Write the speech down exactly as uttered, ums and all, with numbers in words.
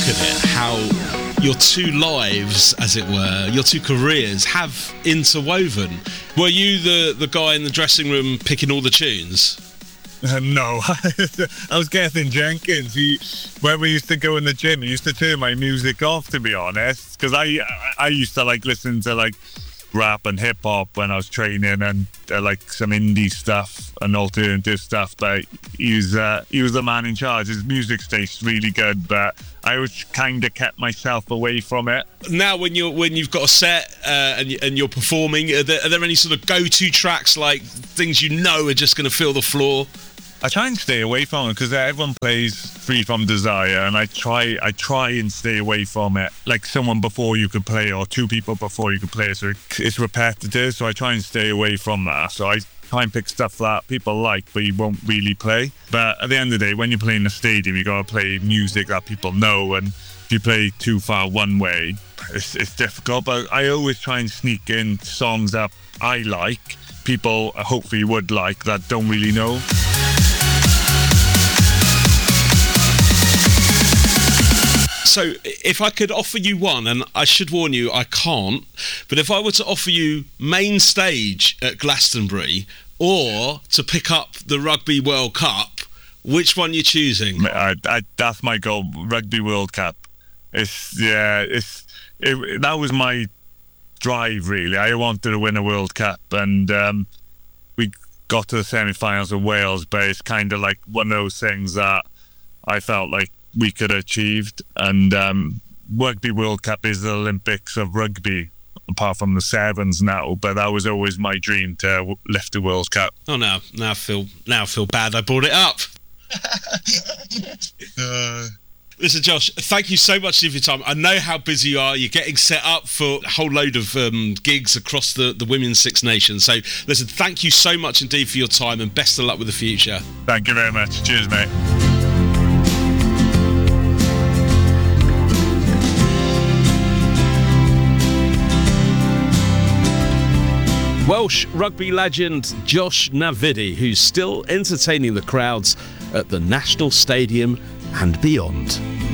at it, how your two lives, as it were, your two careers have interwoven. Were you the, the guy in the dressing room picking all the tunes? Uh, no, I was Gethin Jenkins. He, when we used to go in the gym, he used to turn my music off, to be honest, because I, I used to like listen to like rap and hip hop when I was training, and uh, like some indie stuff and alternative stuff. But he was uh, he was the man in charge. His music tastes really good, but I always kind of kept myself away from it. Now, when you're when you've got a set uh, and and you're performing, are there, are there any sort of go-to tracks, like things you know are just going to fill the floor? I try and stay away from it because everyone plays Free From Desire, and I try I try and stay away from it. Like someone before you could play, or two people before you could play, so it's repetitive, so I try and stay away from that. So I try and pick stuff that people like but you won't really play. But at the end of the day, when you play in a stadium, you got to play music that people know, and if you play too far one way, it's, it's difficult. But I always try and sneak in songs that I like, people hopefully would like, that don't really know. So if I could offer you one, and I should warn you, I can't, but if I were to offer you main stage at Glastonbury or to pick up the Rugby World Cup, which one are you choosing? I, I, that's my goal, Rugby World Cup. It's, yeah, it's it, that was my drive, really. I wanted to win a World Cup, and um, we got to the semi-finals of Wales, but it's kind of like one of those things that I felt like we could have achieved. And um, Rugby World Cup is the Olympics of rugby, apart from the sevens now, but that was always my dream, to w- lift the World Cup. Oh, now, now I feel now I feel bad I brought it up. uh, Listen, Josh, thank you so much for your time. I know how busy you are. You're getting set up for a whole load of um, gigs across the, the Women's Six Nations. So, listen, thank you so much indeed for your time, and best of luck with the future. Thank you very much. Cheers, mate. Welsh rugby legend Josh Navidi, who's still entertaining the crowds at the National Stadium and beyond.